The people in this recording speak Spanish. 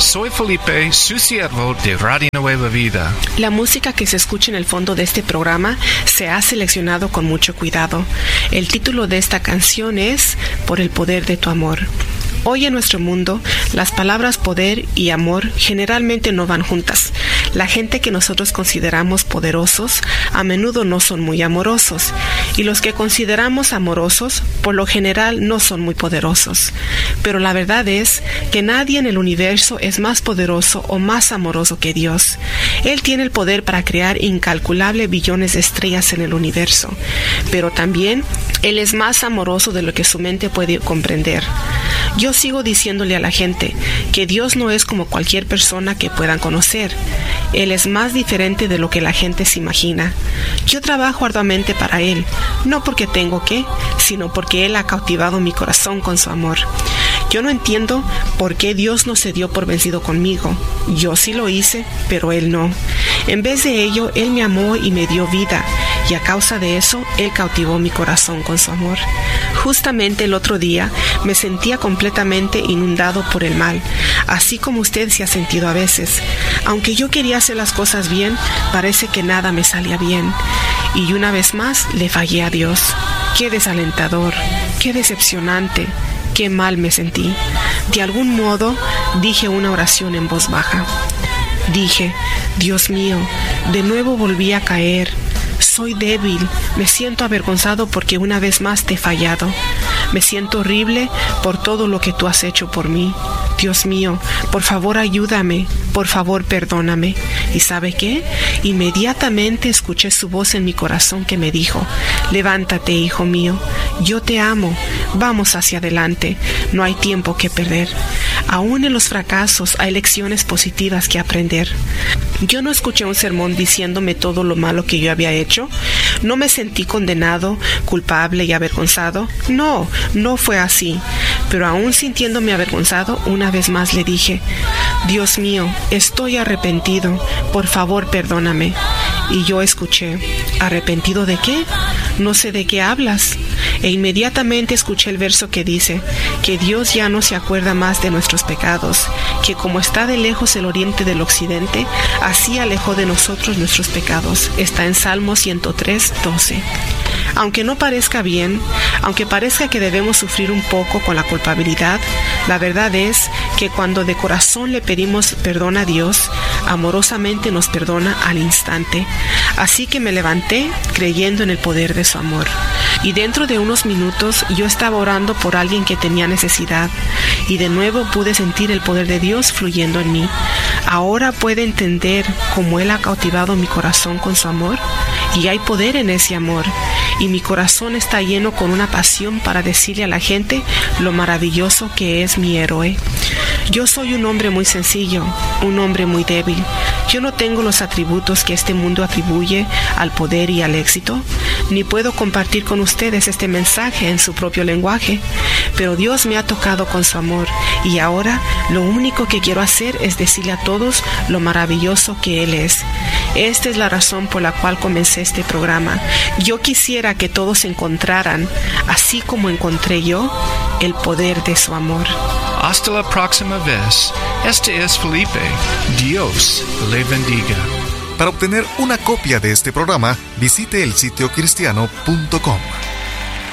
Soy Felipe, su siervo de Radio Nueva Vida. La música que se escucha en el fondo de este programa se ha seleccionado con mucho cuidado. El título de esta canción es Por el poder de tu amor. Hoy en nuestro mundo, las palabras poder y amor generalmente no van juntas. La gente que nosotros consideramos poderosos a menudo no son muy amorosos, y los que consideramos amorosos por lo general no son muy poderosos. Pero la verdad es que nadie en el universo es más poderoso o más amoroso que Dios. Él tiene el poder para crear incalculables billones de estrellas en el universo, pero también Él es más amoroso de lo que su mente puede comprender. Yo sigo diciéndole a la gente que Dios no es como cualquier persona que puedan conocer. Él es más diferente de lo que la gente se imagina. Yo trabajo arduamente para Él, no porque tengo que, sino porque Él ha cautivado mi corazón con su amor. Yo no entiendo por qué Dios no se dio por vencido conmigo. Yo sí lo hice, pero Él no. En vez de ello, Él me amó y me dio vida, y a causa de eso, Él cautivó mi corazón con su amor. Justamente el otro día me sentía completamente inundado por el mal, así como usted se ha sentido a veces. Aunque yo quería hacer las cosas bien, parece que nada me salía bien. Y una vez más le fallé a Dios. Qué desalentador, qué decepcionante, qué mal me sentí. De algún modo dije una oración en voz baja. Dije, Dios mío, de nuevo volví a caer. Soy débil, me siento avergonzado porque una vez más te he fallado. Me siento horrible por todo lo que tú has hecho por mí. Dios mío, por favor ayúdame, por favor perdóname. ¿Y sabe qué? Inmediatamente escuché su voz en mi corazón que me dijo, levántate, hijo mío, yo te amo, vamos hacia adelante, no hay tiempo que perder. Aún en los fracasos hay lecciones positivas que aprender. Yo no escuché un sermón diciéndome todo lo malo que yo había hecho. No me sentí condenado, culpable y avergonzado. No fue así. Pero aún sintiéndome avergonzado, una vez más le dije, Dios mío, estoy arrepentido, por favor perdóname. Y yo escuché, ¿arrepentido de qué? No sé de qué hablas. E inmediatamente escuché el verso que dice que Dios ya no se acuerda más de nuestros pecados, que como está de lejos el oriente del occidente, así alejó de nosotros nuestros pecados. Está en Salmo 103:12. Aunque no parezca bien, aunque parezca que debemos sufrir un poco con la culpabilidad, la verdad es que cuando de corazón le pedimos perdón a Dios, amorosamente nos perdona al instante. Así que me levanté creyendo en el poder de su amor. Y dentro de unos minutos yo estaba orando por alguien que tenía necesidad, y de nuevo pude sentir el poder de Dios fluyendo en mí. Ahora puede entender cómo Él ha cautivado mi corazón con su amor, y hay poder en ese amor, y mi corazón está lleno con una pasión para decirle a la gente lo maravilloso que es mi héroe. Yo soy un hombre muy sencillo, un hombre muy débil. Yo no tengo los atributos que este mundo atribuye al poder y al éxito, ni puedo compartir con ustedes este mensaje en su propio lenguaje, pero Dios me ha tocado con su amor, y ahora lo único que quiero hacer es decirle a todos lo maravilloso que Él es. Esta es la razón por la cual comencé este programa. Yo quisiera que todos encontraran, así como encontré yo, el poder de su amor. Hasta la próxima vez. Este es Felipe. Dios le bendiga. Para obtener una copia de este programa, visite el sitio cristiano.com.